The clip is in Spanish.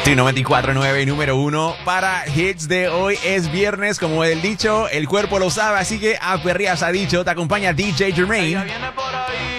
94.9, número 1 para hits de hoy. Es viernes, como el dicho, el cuerpo lo sabe, así que a perreas ha dicho. Te acompaña DJ Jermaine.